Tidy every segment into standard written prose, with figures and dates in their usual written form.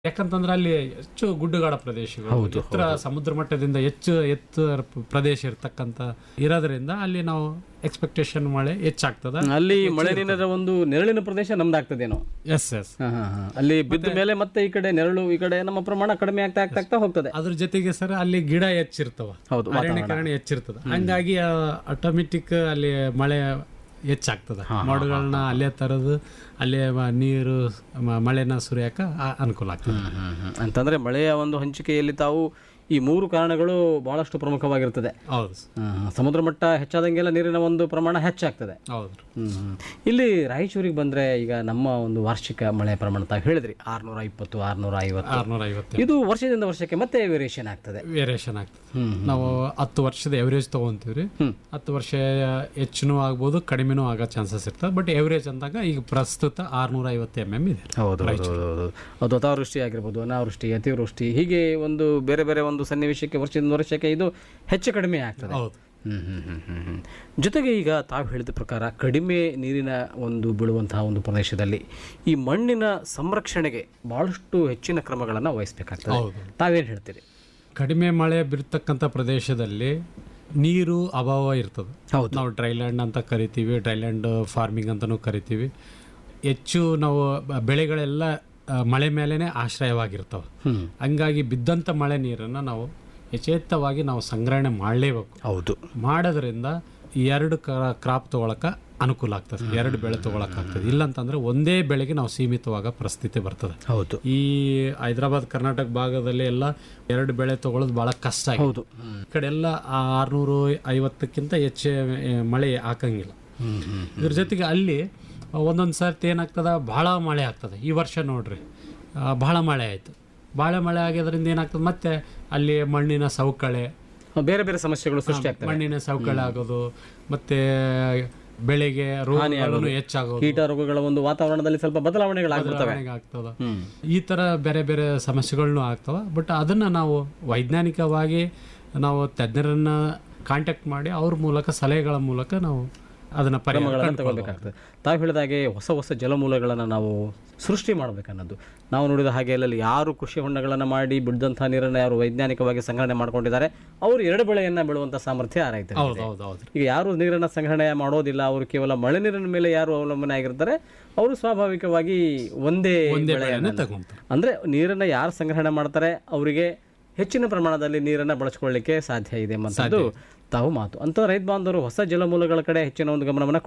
ಯಾಕಂತಂದ್ರೆ ಅಲ್ಲಿ ಹೆಚ್ಚು ಗುಡ್ಡಗಾಡ ಪ್ರದೇಶಗಳು, ಎತ್ತರ ಸಮುದ್ರ ಮಟ್ಟದಿಂದ ಹೆಚ್ಚು ಎತ್ತರ ಪ್ರದೇಶ ಇರ್ತಕ್ಕಂಥ ಇರೋದ್ರಿಂದ ಅಲ್ಲಿ ನಾವು ಎಕ್ಸ್ಪೆಕ್ಟೇಷನ್ ಮಳೆ ಹೆಚ್ಚಾಗ್ತದ. ಅಲ್ಲಿ ಮಳೆ ನೀರಿನ ಒಂದು ನೆರಳಿನ ಪ್ರದೇಶ ನಮ್ದಾಗ್ತದೇನೋ. ಎಸ್ ಅಲ್ಲಿ ಬಿದ್ದ ಮೇಲೆ ಮತ್ತೆ ಈ ಕಡೆ ನೆರಳು, ಈ ಕಡೆ ನಮ್ಮ ಪ್ರಮಾಣ ಕಡಿಮೆ ಆಗ್ತಾ ಹೋಗ್ತದೆ. ಅದ್ರ ಜೊತೆಗೆ ಸರ್ ಅಲ್ಲಿ ಗಿಡ ಹೆಚ್ಚಿರ್ತವ, ಅರಣ್ಯೀಕರಣ ಹೆಚ್ಚಿರ್ತದ. ಹಂಗಾಗಿ ಆಟೋಮೆಟಿಕ್ ಅಲ್ಲಿ ಮಳೆ ಹೆಚ್ಚಾಗ್ತದೆ. ಮೋಡಗಳನ್ನ ಅಲ್ಲೇ ತರದು ಅಲ್ಲೇ ನೀರು ಮಳೆನ ಸುರಿಯಾಕ ಅನುಕೂಲ ಆಗ್ತದೆ. ಅಂತಂದ್ರೆ ಮಳೆಯ ಒಂದು ಹಂಚಿಕೆಯಲ್ಲಿ ತಾವು ಈ ಮೂರು ಕಾರಣಗಳು ಬಹಳಷ್ಟು ಪ್ರಮುಖವಾಗಿರ್ತದೆ. ಹೌದು, ಸಮುದ್ರ ಮಟ್ಟ ಹೆಚ್ಚಾದಂಗೆಲ್ಲ ನೀರಿನ ಒಂದು ಪ್ರಮಾಣ ಹೆಚ್ಚಾಗ್ತದೆ. ಹೌದು. ಇಲ್ಲಿ ರಾಯಚೂರಿಗೆ ಬಂದ್ರೆ ಈಗ ನಮ್ಮ ಒಂದು ವಾರ್ಷಿಕ ಮಳೆ ಪ್ರಮಾಣ ತಾವು ಹೇಳಿದ್ರಿ 620, 650. ಇದು ವರ್ಷದಿಂದ ವರ್ಷಕ್ಕೆ ಮತ್ತೆ ವೇರಿಯೇಷನ್ ಆಗ್ತದೆ. ನಾವು 10 ವರ್ಷದ ಎವರೇಜ್ ತಗೊಂತೀವ್ರಿ. 10 ವರ್ಷ ಹೆಚ್ಚಿನೂ ಆಗ್ಬೋದು, ಕಡಿಮೆನೂ ಆಗೋ ಚಾನ್ಸಸ್ ಇರ್ತದೆ. ಬಟ್ ಎವರೇಜ್ ಅಂದಾಗ ಈಗ ಪ್ರಸ್ತುತ 650 mm ಇದೆ. ಹೌದು, ಅದು ಅತಾವೃಷ್ಟಿ ಆಗಿರ್ಬೋದು, ಅನಾವೃಷ್ಟಿ, ಅತಿವೃಷ್ಟಿ, ಹೀಗೆ ಒಂದು ಬೇರೆ ಬೇರೆ ಒಂದು ಸನ್ನಿವೇಶಕ್ಕೆ ವರ್ಷದಿಂದ ವರ್ಷಕ್ಕೆ ಇದು ಹೆಚ್ಚು ಕಡಿಮೆ ಆಗ್ತದೆ. ಜೊತೆಗೆ ಈಗ ತಾವು ಹೇಳಿದ ಪ್ರಕಾರ ಕಡಿಮೆ ನೀರಿನ ಒಂದು ಬೀಳುವಂತಹ ಒಂದು ಪ್ರದೇಶದಲ್ಲಿ ಈ ಮಣ್ಣಿನ ಸಂರಕ್ಷಣೆಗೆ ಬಹಳಷ್ಟು ಹೆಚ್ಚಿನ ಕ್ರಮಗಳನ್ನು ವಹಿಸಬೇಕಾಗ್ತದೆ. ತಾವೇನು ಹೇಳ್ತೀರಿ? ಕಡಿಮೆ ಮಳೆ ಬೀರ್ತಕ್ಕಂಥ ಪ್ರದೇಶದಲ್ಲಿ ನೀರು ಅಭಾವ ಇರ್ತದೆ. ನಾವು ಡ್ರೈಲ್ಯಾಂಡ್ ಅಂತ ಕರಿತೀವಿ, ಡ್ರೈಲ್ಯಾಂಡ್ ಫಾರ್ಮಿಂಗ್ ಅಂತಲೂ ಕರಿತೀವಿ. ಹೆಚ್ಚು ನಾವು ಬೆಳೆಗಳೆಲ್ಲ ಮಳೆ ಮೇಲೇನೆ ಆಶ್ರಯವಾಗಿರ್ತವೆ. ಹಂಗಾಗಿ ಬಿದ್ದಂಥ ಮಳೆ ನೀರನ್ನು ನಾವು ಯಥೇಚ್ಛವಾಗಿ ನಾವು ಸಂಗ್ರಹಣೆ ಮಾಡಲೇಬೇಕು. ಹೌದು, ಮಾಡೋದ್ರಿಂದ 2 ಕ್ರಾಪ್ ತೊಗೊಳಕ್ಕೆ ಅನುಕೂಲ ಆಗ್ತದೆ, 2 ಬೆಳೆ ತೊಗೊಳಕ್ಕಾಗ್ತದೆ. ಇಲ್ಲಂತಂದ್ರೆ ಒಂದೇ ಬೆಳೆಗೆ ನಾವು ಸೀಮಿತವಾಗೋ ಪರಿಸ್ಥಿತಿ ಬರ್ತದೆ. ಹೌದು, ಈ ಹೈದರಾಬಾದ್ ಕರ್ನಾಟಕ ಭಾಗದಲ್ಲಿ ಎಲ್ಲ 2 ಬೆಳೆ ತೊಗೊಳೋದು ಭಾಳ ಕಷ್ಟ. ಹೌದು, ಈ ಕಡೆ ಎಲ್ಲ 650ಕ್ಕಿಂತ ಹೆಚ್ಚು ಮಳೆ ಹಾಕಂಗಿಲ್ಲ. ಇದ್ರ ಜೊತೆಗೆ ಅಲ್ಲಿ ಒಂದೊಂದು ಸರ್ತಿ ಏನಾಗ್ತದೆ, ಭಾಳ ಮಳೆ ಆಗ್ತದೆ. ಈ ವರ್ಷ ನೋಡ್ರಿ ಭಾಳ ಮಳೆ ಆಯಿತು. ಭಾಳ ಮಳೆ ಆಗೋದ್ರಿಂದ ಏನಾಗ್ತದೆ, ಮತ್ತೆ ಅಲ್ಲಿ ಮಣ್ಣಿನ ಸವಕಳಿ, ಬೇರೆ ಬೇರೆ ಸಮಸ್ಯೆಗಳು ಸೃಷ್ಟಿಯಾಗ್ತವೆ. ಮಣ್ಣಿನ ಸವಕಳಿ ಆಗೋದು, ಮತ್ತೆ ಬೆಳೆಗೆ ರೋಗಗಳು ಹೆಚ್ಚಾಗೋದು, ಕೀಟ ರೋಗಗಳ ಒಂದು ವಾತಾವರಣದಲ್ಲಿ ಸ್ವಲ್ಪ ಬದಲಾವಣೆಗಳಾಗ್ತವೆ. ಈ ಥರ ಬೇರೆ ಬೇರೆ ಸಮಸ್ಯೆಗಳನ್ನೂ ಆಗ್ತವೆ. ಬಟ್ ಅದನ್ನು ನಾವು ವೈಜ್ಞಾನಿಕವಾಗಿ ನಾವು ತಜ್ಞರನ್ನು ಕಾಂಟ್ಯಾಕ್ಟ್ ಮಾಡಿ ಅವ್ರ ಮೂಲಕ ಸಲಹೆಗಳ ಮೂಲಕ ನಾವು ಅದನ್ನು ಪರಿಣಾಮಗಳನ್ನು ತಗೊಳ್ಬೇಕಾಗ್ತದೆ. ತಾವು ಹೇಳಿದಾಗೆ ಹೊಸ ಹೊಸ ಜಲಮೂಲಗಳನ್ನು ನಾವು ಸೃಷ್ಟಿ ಮಾಡಬೇಕನ್ನೋದು. ನಾವು ನೋಡಿದ ಹಾಗೆ ಅಲ್ಲಿ ಯಾರು ಕೃಷಿ ಹೊಂಡಗಳನ್ನು ಮಾಡಿ ಬಿಡ್ದಂಥ ನೀರನ್ನು ಯಾರು ವೈಜ್ಞಾನಿಕವಾಗಿ ಸಂಗ್ರಹಣೆ ಮಾಡ್ಕೊಂಡಿದ್ದಾರೆ ಅವರು 2 ಬೆಳೆಯನ್ನು ಬೆಳೆಯುವಂಥ ಸಾಮರ್ಥ್ಯ ರೈತರಿಗೆ. ಈಗ ಯಾರು ನೀರನ್ನು ಸಂಗ್ರಹಣೆ ಮಾಡೋದಿಲ್ಲ, ಅವರು ಕೇವಲ ಮಳೆ ನೀರಿನ ಮೇಲೆ ಯಾರು ಅವಲಂಬನೆ ಆಗಿರ್ತಾರೆ, ಅವರು ಸ್ವಾಭಾವಿಕವಾಗಿ ಒಂದೇ ಬೆಳೆಯನ್ನು ತಗೊಂತಾರೆ. ಅಂದರೆ ನೀರನ್ನು ಯಾರು ಸಂಗ್ರಹಣೆ ಮಾಡ್ತಾರೆ ಅವರಿಗೆ ಹೆಚ್ಚಿನ ಪ್ರಮಾಣದಲ್ಲಿ ನೀರನ್ನು ಬಳಸ್ಕೊಳ್ಳಿಕ್ಕೆ ಸಾಧ್ಯ ಇದೆ ಎಂಬಂಥದ್ದು ತಾವು ಮಾತು. ಅಂತ ರೈತ ಬಾಂಧವರು ಹೊಸ ಜಲಮೂಲಗಳ ಕಡೆ ಹೆಚ್ಚಿನ ಒಂದು ಗಮನವನ್ನು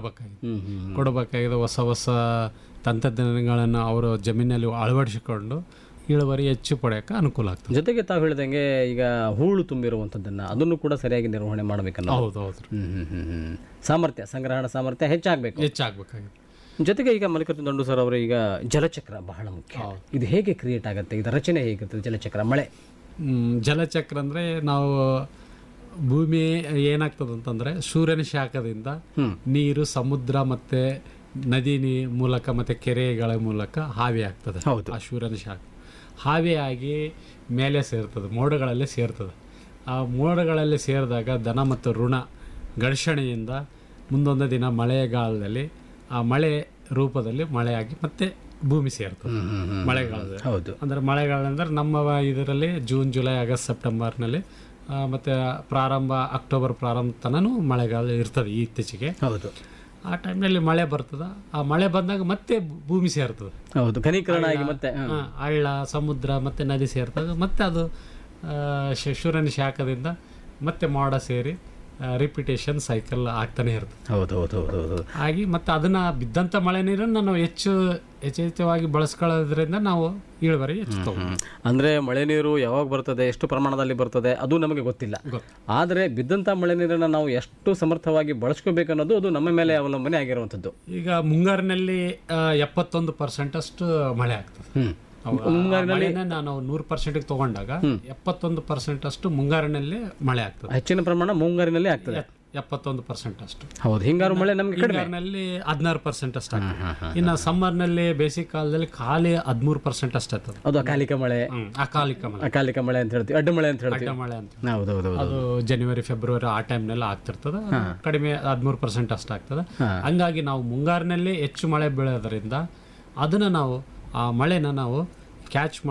ಕೊಡಬೇಕಾಗಿದೆ. ಹೊಸ ಹೊಸ ತಂತ್ರಜ್ಞಾನಗಳನ್ನು ಅವರು ಜಮೀನಲ್ಲಿ ಅಳವಡಿಸಿಕೊಂಡು ಇಳುವರಿ ಹೆಚ್ಚು ಪಡೆಯೋಕೆ ಅನುಕೂಲ ಆಗ್ತದೆ. ಜೊತೆಗೆ ತಾವು ಹೇಳಿದಂಗೆ ಈಗ ಹೂಳು ತುಂಬಿರುವಂಥದ್ದನ್ನು ಅದನ್ನು ಕೂಡ ಸರಿಯಾಗಿ ನಿರ್ವಹಣೆ ಮಾಡಬೇಕನ್ನೋ. ಹೌದು. ಸಾಮರ್ಥ್ಯ, ಸಂಗ್ರಹಣಾ ಸಾಮರ್ಥ್ಯ ಹೆಚ್ಚಾಗಬೇಕಾಗಿದೆ. ಜೊತೆಗೆ ಈಗ ಮಲ್ಲಿಕಾರ್ಜುನ ದಂಡು ಸರ್ ಅವರು ಈಗ ಜಲಚಕ್ರ ಬಹಳ ಮುಖ್ಯ. ಇದು ಹೇಗೆ ಕ್ರಿಯೇಟ್ ಆಗುತ್ತೆ, ಇದರ ರಚನೆ ಹೇಗಿರ್ತದೆ ಜಲಚಕ್ರ? ಮಳೆ ಜಲಚಕ್ರ ಅಂದರೆ ನಾವು ಭೂಮಿ ಏನಾಗ್ತದೆ ಅಂತಂದರೆ ಸೂರ್ಯನ ಶಾಖದಿಂದ ನೀರು ಸಮುದ್ರ ಮತ್ತು ನದಿ ಮೂಲಕ ಮತ್ತು ಕೆರೆಗಳ ಮೂಲಕ ಹಾವಿ ಆಗ್ತದೆ. ಆ ಸೂರ್ಯನ ಶಾಖ ಹಾವಿಯಾಗಿ ಮೇಲೆ ಸೇರ್ತದೆ, ಮೋಡಗಳಲ್ಲಿ ಸೇರ್ತದೆ. ಆ ಮೋಡಗಳಲ್ಲಿ ಸೇರಿದಾಗ ಧನ ಮತ್ತು ಋಣ ಘರ್ಷಣೆಯಿಂದ ಮುಂದೊಂದು ದಿನ ಮಳೆಗಾಲದಲ್ಲಿ ಆ ಮಳೆ ರೂಪದಲ್ಲಿ ಮಳೆಯಾಗಿ ಮತ್ತೆ ಭೂಮಿ ಸೇರ್ತದೆ ಮಳೆಗಾಲದಲ್ಲಿ. ಅಂದರೆ ಮಳೆಗಾಲ ಅಂದರೆ ನಮ್ಮ ಇದರಲ್ಲಿ ಜೂನ್, ಜುಲೈ, ಆಗಸ್ಟ್, ಸೆಪ್ಟೆಂಬರ್ನಲ್ಲಿ ಮತ್ತು ಅಕ್ಟೋಬರ್ ಪ್ರಾರಂಭ ತನೂ ಮಳೆಗಾಲ ಇರ್ತದೆ ಇತ್ತೀಚೆಗೆ. ಆ ಟೈಮ್ನಲ್ಲಿ ಮಳೆ ಬರ್ತದೆ. ಆ ಮಳೆ ಬಂದಾಗ ಮತ್ತೆ ಭೂಮಿ ಸೇರ್ತದೆ. ಘನೀಕರಣ ಆಗಿ ಮತ್ತೆ ಹಳ್ಳ, ಸಮುದ್ರ ಮತ್ತು ನದಿ ಸೇರ್ತದೆ. ಮತ್ತೆ ಅದು ಸೂರ್ಯನ ಶಾಖದಿಂದ ಮತ್ತೆ ಮೋಡ ಸೇರಿ ರಿಪಿಟೇಷನ್ ಸೈಕಲ್ ಆಗ್ತಾನೆ ಇರ್ತದೆ. ಹಾಗೆ ಮತ್ತೆ ಅದನ್ನ ಬಿದ್ದಂಥ ಮಳೆ ನೀರನ್ನು ನಾವು ಹೆಚ್ಚೆಚ್ಚವಾಗಿ ಬಳಸ್ಕೊಳ್ಳೋದ್ರಿಂದ ನಾವು ಇಳುವರಿ ಹೆಚ್ಚು. ಅಂದರೆ ಮಳೆ ನೀರು ಯಾವಾಗ ಬರ್ತದೆ, ಎಷ್ಟು ಪ್ರಮಾಣದಲ್ಲಿ ಬರ್ತದೆ ಅದು ನಮಗೆ ಗೊತ್ತಿಲ್ಲ. ಆದರೆ ಬಿದ್ದಂಥ ಮಳೆ ನೀರನ್ನು ನಾವು ಎಷ್ಟು ಸಮರ್ಥವಾಗಿ ಬಳಸ್ಕೋಬೇಕನ್ನೋದು ಅದು ನಮ್ಮ ಮೇಲೆ ಅವಲಂಬನೆ ಆಗಿರುವಂಥದ್ದು. ಈಗ ಮುಂಗಾರಿನಲ್ಲಿ 71% ಅಷ್ಟು ಮಳೆ ಆಗ್ತದೆ. ಮುಂಗಾರಿನಲ್ಲಿ ನಾವು 100% ತಗೊಂಡಾಗ 71% ಅಷ್ಟು ಮುಂಗಾರಿನಲ್ಲಿ ಮಳೆ ಆಗ್ತದೆ. ಹೆಚ್ಚಿನ ಪ್ರಮಾಣ ಮುಂಗಾರಿನಲ್ಲಿ ಆಗ್ತದೆ, 71% ಅಷ್ಟು. ಹೌದು, ಹಿಂಗಾರು ಮಳೆ ನಮಗೆ ಹಿಂಗಾರಿನಲ್ಲಿ 16% ಅಷ್ಟು ಆಗ್ತದೆ. ಇನ್ನು ಸಮ್ಮರ್ನಲ್ಲಿ ಬೇಸಿಗೆ ಕಾಲದಲ್ಲಿ ಖಾಲಿ 13% ಅಷ್ಟು ಆಗ್ತದೆ. ಅದು ಅಕಾಲಿಕ ಮಳೆ ಅಂತ ಹೇಳ್ತೀವಿ, ಅಡ್ಡ ಮಳೆ ಅಂತ ಹೇಳ್ತೀವಿ. ಅದು ಜನವರಿ, ಫೆಬ್ರವರಿ ಆ ಟೈಮ್ನಲ್ಲಿ ಆಗ್ತಿರ್ತದೆ. ಕಡಿಮೆ 13% ಅಷ್ಟು ಆಗ್ತದೆ. ಹಂಗಾಗಿ ನಾವು ಮುಂಗಾರಿನಲ್ಲಿ ಹೆಚ್ಚು ಮಳೆ ಬೀಳೋದ್ರಿಂದ ಅದನ್ನ ನಾವು ಆ ಮಳೆನ ನಾವು ಕ್ಯಾಚ್